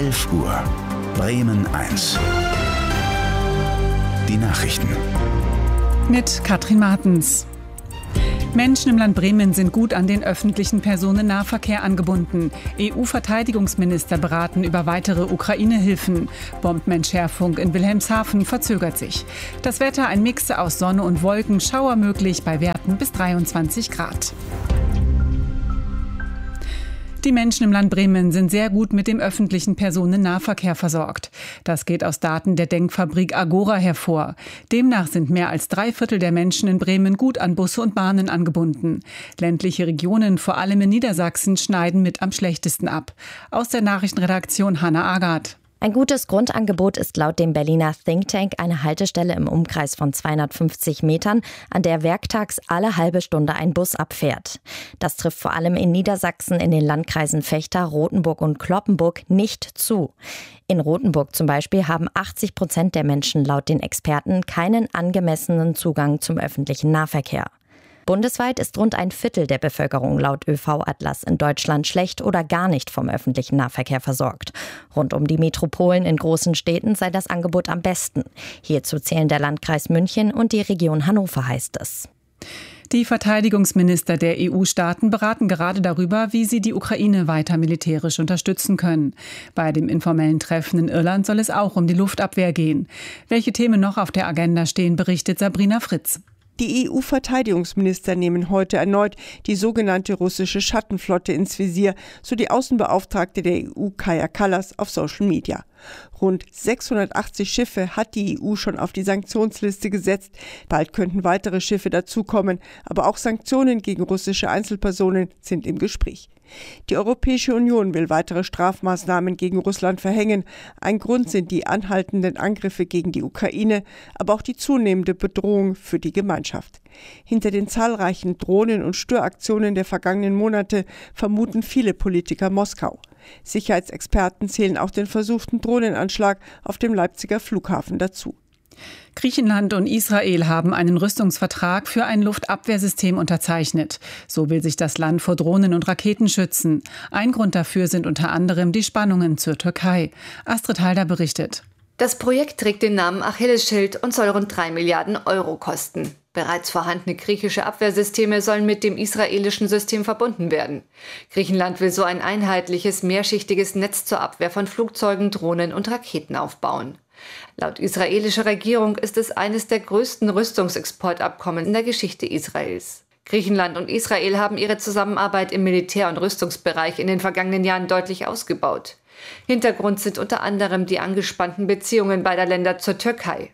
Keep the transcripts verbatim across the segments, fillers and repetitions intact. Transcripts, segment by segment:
elf Uhr. Bremen eins. Die Nachrichten. Mit Katrin Martens. Menschen im Land Bremen sind gut an den öffentlichen Personennahverkehr angebunden. E U-Verteidigungsminister beraten über weitere Ukraine-Hilfen. Bombenentschärfung in Wilhelmshaven verzögert sich. Das Wetter ein Mix aus Sonne und Wolken, Schauer möglich bei Werten bis dreiundzwanzig Grad. Die Menschen im Land Bremen sind sehr gut mit dem öffentlichen Personennahverkehr versorgt. Das geht aus Daten der Denkfabrik Agora hervor. Demnach sind mehr als drei Viertel der Menschen in Bremen gut an Busse und Bahnen angebunden. Ländliche Regionen, vor allem in Niedersachsen, schneiden mit am schlechtesten ab. Aus der Nachrichtenredaktion Hannah Agath. Ein gutes Grundangebot ist laut dem Berliner Think Tank eine Haltestelle im Umkreis von zweihundertfünfzig Metern, an der werktags alle halbe Stunde ein Bus abfährt. Das trifft vor allem in Niedersachsen in den Landkreisen Vechta, Rothenburg und Cloppenburg nicht zu. In Rothenburg zum Beispiel haben achtzig Prozent der Menschen laut den Experten keinen angemessenen Zugang zum öffentlichen Nahverkehr. Bundesweit ist rund ein Viertel der Bevölkerung laut Ö V-Atlas in Deutschland schlecht oder gar nicht vom öffentlichen Nahverkehr versorgt. Rund um die Metropolen in großen Städten sei das Angebot am besten. Hierzu zählen der Landkreis München und die Region Hannover, heißt es. Die Verteidigungsminister der E U-Staaten beraten gerade darüber, wie sie die Ukraine weiter militärisch unterstützen können. Bei dem informellen Treffen in Irland soll es auch um die Luftabwehr gehen. Welche Themen noch auf der Agenda stehen, berichtet Sabrina Fritz. Die E U-Verteidigungsminister nehmen heute erneut die sogenannte russische Schattenflotte ins Visier, so die Außenbeauftragte der E U Kaja Kallas auf Social Media. Rund sechshundertachtzig Schiffe hat die E U schon auf die Sanktionsliste gesetzt. Bald könnten weitere Schiffe dazukommen, aber auch Sanktionen gegen russische Einzelpersonen sind im Gespräch. Die Europäische Union will weitere Strafmaßnahmen gegen Russland verhängen. Ein Grund sind die anhaltenden Angriffe gegen die Ukraine, aber auch die zunehmende Bedrohung für die Gemeinschaft. Hinter den zahlreichen Drohnen- und Störaktionen der vergangenen Monate vermuten viele Politiker Moskau. Sicherheitsexperten zählen auch den versuchten Drohnenanschlag auf dem Leipziger Flughafen dazu. Griechenland und Israel haben einen Rüstungsvertrag für ein Luftabwehrsystem unterzeichnet. So will sich das Land vor Drohnen und Raketen schützen. Ein Grund dafür sind unter anderem die Spannungen zur Türkei. Astrid Halder berichtet. Das Projekt trägt den Namen Achillesschild und soll rund drei Milliarden Euro kosten. Bereits vorhandene griechische Abwehrsysteme sollen mit dem israelischen System verbunden werden. Griechenland will so ein einheitliches, mehrschichtiges Netz zur Abwehr von Flugzeugen, Drohnen und Raketen aufbauen. Laut israelischer Regierung ist es eines der größten Rüstungsexportabkommen in der Geschichte Israels. Griechenland und Israel haben ihre Zusammenarbeit im Militär- und Rüstungsbereich in den vergangenen Jahren deutlich ausgebaut. Hintergrund sind unter anderem die angespannten Beziehungen beider Länder zur Türkei.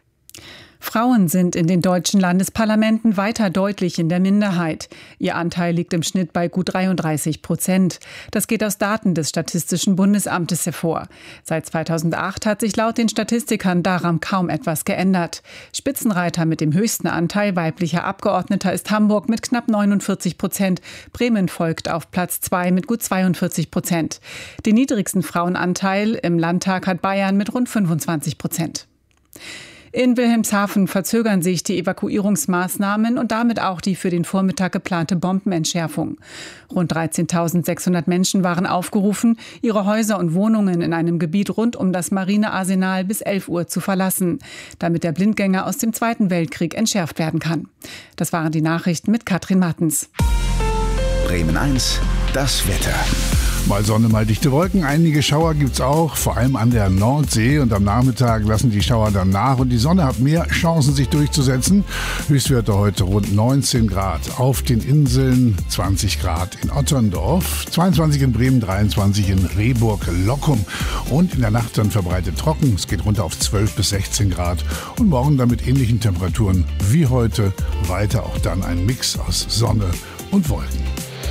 Frauen sind in den deutschen Landesparlamenten weiter deutlich in der Minderheit. Ihr Anteil liegt im Schnitt bei gut dreiunddreißig Prozent. Das geht aus Daten des Statistischen Bundesamtes hervor. Seit zweitausendacht hat sich laut den Statistikern daran kaum etwas geändert. Spitzenreiter mit dem höchsten Anteil weiblicher Abgeordneter ist Hamburg mit knapp neunundvierzig Prozent. Bremen folgt auf Platz zwei mit gut zweiundvierzig Prozent. Den niedrigsten Frauenanteil im Landtag hat Bayern mit rund fünfundzwanzig Prozent. In Wilhelmshaven verzögern sich die Evakuierungsmaßnahmen und damit auch die für den Vormittag geplante Bombenentschärfung. Rund dreizehntausendsechshundert Menschen waren aufgerufen, ihre Häuser und Wohnungen in einem Gebiet rund um das Marinearsenal bis elf Uhr zu verlassen, damit der Blindgänger aus dem Zweiten Weltkrieg entschärft werden kann. Das waren die Nachrichten mit Katrin Martens. Bremen eins, das Wetter. Mal Sonne, mal dichte Wolken. Einige Schauer gibt's auch, vor allem an der Nordsee. Und am Nachmittag lassen die Schauer dann nach. Und die Sonne hat mehr Chancen, sich durchzusetzen. Höchstwerte heute rund neunzehn Grad. Auf den Inseln zwanzig Grad in Otterndorf, zweiundzwanzig in Bremen, dreiundzwanzig in Rehburg-Lockum. Und in der Nacht dann verbreitet trocken. Es geht runter auf zwölf bis sechzehn Grad. Und morgen dann mit ähnlichen Temperaturen wie heute. Weiter auch dann ein Mix aus Sonne und Wolken.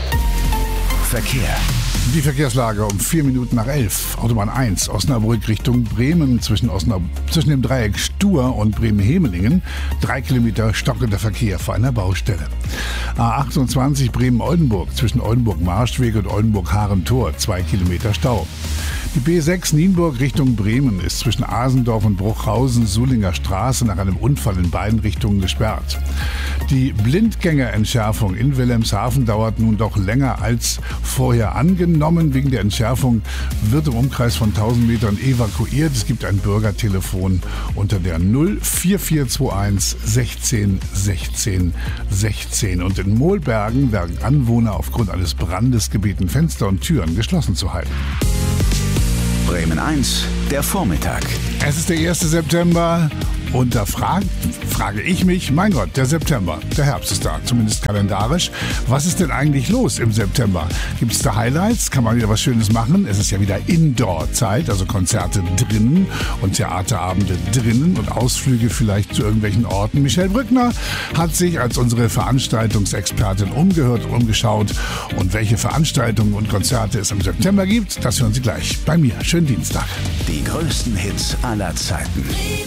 Verkehr. Die Verkehrslage um vier Minuten nach elf. Autobahn eins, Osnabrück Richtung Bremen, zwischen, Osnab- zwischen dem Dreieck Stur und Bremen-Hemelingen. Drei Kilometer stockender Verkehr vor einer Baustelle. A achtundzwanzig Bremen-Oldenburg, zwischen Oldenburg-Marschweg und Oldenburg-Harentor. Zwei Kilometer Stau. Die B sechs Nienburg Richtung Bremen ist zwischen Asendorf und Bruchhausen-Sulinger Straße nach einem Unfall in beiden Richtungen gesperrt. Die Blindgängerentschärfung in Wilhelmshaven dauert nun doch länger als vorher angenommen. Wegen der Entschärfung wird im Umkreis von tausend Metern evakuiert. Es gibt ein Bürgertelefon unter der null vier vier zwei eins sechzehn sechzehn sechzehn. Und in Mohlbergen werden Anwohner aufgrund eines Brandes gebeten, Fenster und Türen geschlossen zu halten. Bremen eins, der Vormittag. Es ist der erste September und da frage, frage ich mich, mein Gott, der September, der Herbst ist da, zumindest kalendarisch. Was ist denn eigentlich los im September? Gibt es da Highlights? Kann man wieder was Schönes machen? Es ist ja wieder Indoor-Zeit, also Konzerte drinnen und Theaterabende drinnen und Ausflüge vielleicht zu irgendwelchen Orten. Michelle Brückner hat sich als unsere Veranstaltungsexpertin umgehört und umgeschaut. Und welche Veranstaltungen und Konzerte es im September gibt, das hören Sie gleich bei mir. Schönen Dienstag. Die größten Hits aller Zeiten.